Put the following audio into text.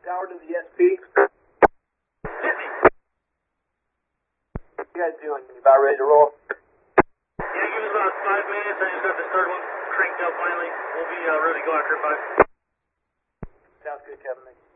Tower to the SP. Hit me. What you guys doing? You about ready to roll? Yeah, give us about 5 minutes. I just got this third one cranked up finally. We'll be ready to go after 5. Sounds good, Kevin.